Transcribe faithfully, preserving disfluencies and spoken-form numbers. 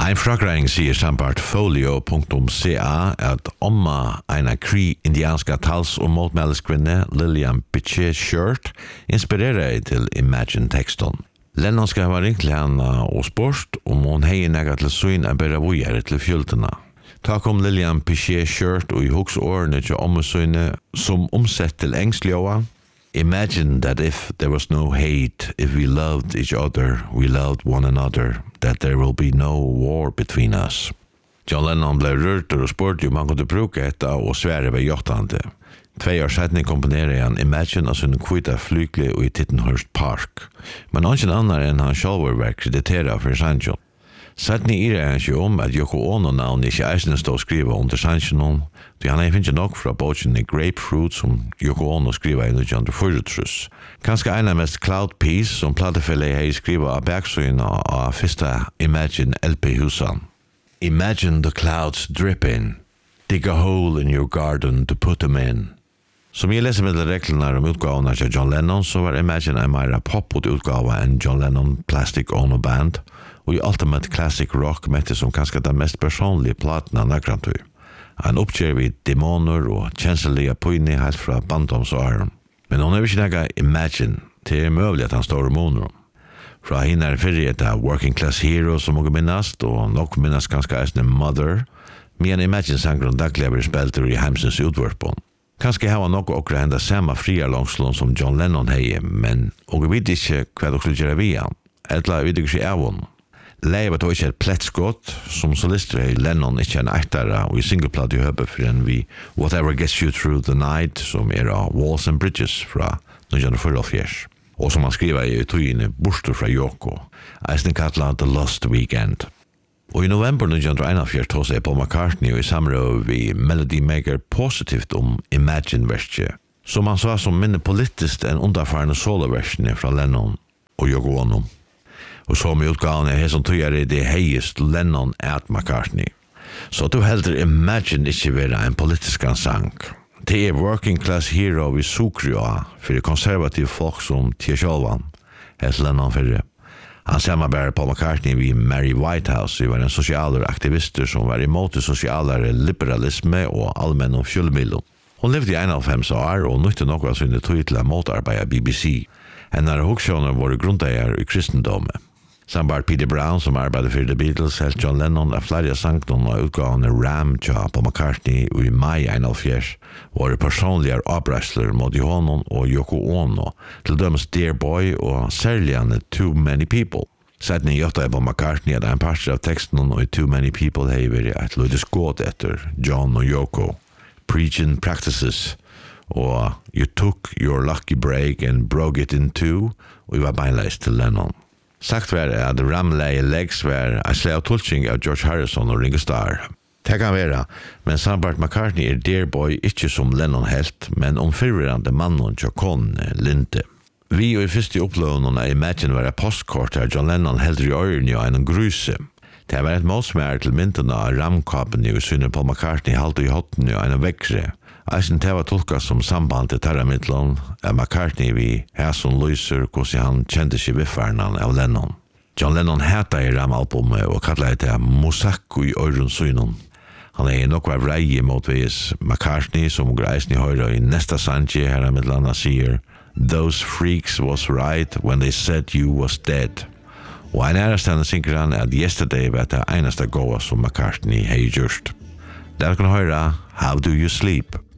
Ein frakring sier samt folio punktum c a at omma eina kri indianska tals- og motmæleskvinne Lillian Pitcher Shirt inspirerer til Imagine-tekston. Lennon skal ha ringt til henne og spørst om hun hei nega til søyn er bedre vujere til fjultena. Ta kom Lillian Pitcher Shirt og i hoks årene til ommesøyne som omsett til engsljóa. Imagine that if there was no hate, if we loved each other, we loved one another, that there will be no war between us. John Lennon ble rørt og spurte om han kunne bruke etta og svære ved jottande. Tvei år setning komponerer han Imagine av sin kvita flykle og i Tittenhurst Park. Men anken annar enn han sjálfur var kreditera for Sancho. Setning irer han ikke om at Yoko Ono-navn ikke eisne stå skriva under Sancho, så han er finnes nok fra bogen i Grapefruit som Yoko Ono skriva i nitjan fyrtiåtte. Kanskje en av mest cloud piece som platefellet hei skriva av baksøyna av fyrsta Imagine L P-husan. Imagine the clouds drip in. Dig a hole in your garden to put them in. Som jeg leser med reglene om utgavene til John Lennon, så var Imagine en mer poppet utgave enn John Lennon Plastic Ono Band, og i Ultimate Classic Rock mette som kanskje den mest personlige platen av nøkrantøy. Han oppkjør vid demoner og kjenselige pøyne helt fra bandtomsåren. Men hun er ikke nægget Imagine, til er mulig at han står om moner. Fra henne er fyrir etter Working Class Hero som må minnast, og nok minnast ganske eisne Mother, men Imagine-sangren daglig blir spilt i heimsens utvarpån. Kanskje hava nokko okra henda sama fria langslån som John Lennon hei, men og vi vet ikke hva dere skulle gjøre via, eller vi vet ikke av hon. Leiva tog ikke et plettskott, som solister hei Lennon ikke en eitara, og i singleplate i høpe for en vi Whatever Gets You Through the Night, som er av Walls and Bridges fra nitjan fyrtiåtte, og som han skriver i togene Borster fra Yoko, eisen kallet The Lost Weekend. Og i november nitjan einogfjøruti tog seg Paul McCartney og i samråd vi Melody Maker positivt om Imagine-verset, som han sa som minne politiskt enn underfarne solo-versene fra Lennon og Yoko Ono. Og som i utgavene er som tog er det heiest Lennon at McCartney. Så du heldur Imagine ikke være en politisk sang. Det er Working Class Hero vi sukker jo av for konservative folk som Tjejolvan, het Lennon fyrir. Han samarbeider Paul McCartney vid Mary Whitehouse, som var en sosialer aktivister som var imot sosialere liberalisme og allmenn og fjellmillo. Hun levde i einoghalvfems år og nøyte noe av sinne tog til å motarbeide B B C. Hennar hoksjoner var grunneier i kristendommet. Sambart Peter Brown, som arbeider for The Beatles, helt John Lennon av flere sankton og utgavene Ram til Paul McCartney og i mai einoghalvfjerds var personlige avbrøsler mot honom og Yoko Ono, til dømes Dear Boy og særligere Too Many People. Setning gjøtta Paul McCartney at en parster av teksten og i Too Many People hei vært et løydes gått etter John og Yoko. Preaching practices og You took your lucky break and broke it in two og vi var beinleis til Lennon. Sagt var at Ramley Legs var en slag av tulking av George Harrison og Ringo Starr. Det kan være, men Sambart McCartney er Dear Boy ikke som Lennon helt, men om fyrverande mannen til kone Linde. Vi og i første opplånen av Imagine var et postkort der John Lennon heldur i øyrene og en gruse. Det var et målsmær til myndene av ramkapen i syne Paul McCartney halte i hotten og en vekkre. Eisen det var tolka som samband til terramidlån av McCartney vi Hasson Lyser hvordan han kjente seg viffernan av Lennon. John Lennon heta i ramalbumet og kallet det Mosaku i øyronsynon. Han er nok var vrei mot vis McCartney som greisen i høyre i nesta sanje herramidlån sier Those freaks was right when they said you was dead. Og en ærestande synker han at yesterday var det eneste gåa som McCartney hei gjørst. Der kan høyre How Do You Sleep?